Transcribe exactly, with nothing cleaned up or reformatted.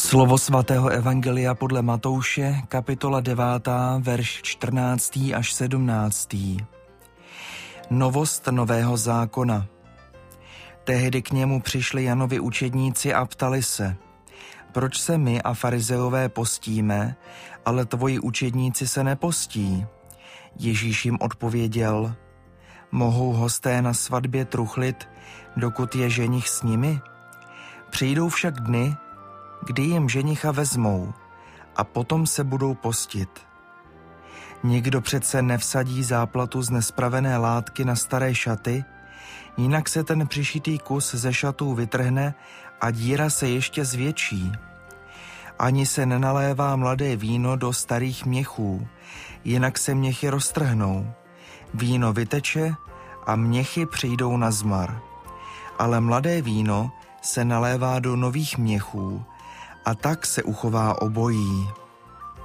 Slovo svatého evangelia podle Matouše, kapitola devátá, verš čtrnáctý až sedmnáctý. Novost nového zákona. Tehdy k němu přišli Janovi učedníci a ptali se: proč se my a farizeové postíme, ale tvoji učedníci se nepostí? Ježíš jim odpověděl: mohou hosté na svatbě truchlit, dokud je ženich s nimi? Přijdou však dny, kdy jim ženicha vezmou, a potom se budou postit. Nikdo přece nevsadí záplatu z nespravené látky na staré šaty, jinak se ten přišitý kus ze šatů vytrhne a díra se ještě zvětší. Ani se nenalévá mladé víno do starých měchů, jinak se měchy roztrhnou. Víno vyteče a měchy přijdou na zmar. Ale mladé víno se nalévá do nových měchů, a tak se uchová obojí.